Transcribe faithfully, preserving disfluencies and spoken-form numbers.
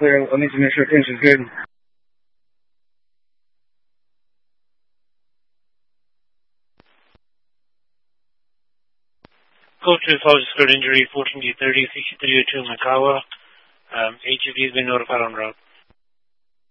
clear. I'll need to make sure attention's good. Code two five discovered injury, fourteen D thirty, sixty-three oh two Makawa. Um, H of D has been notified on route.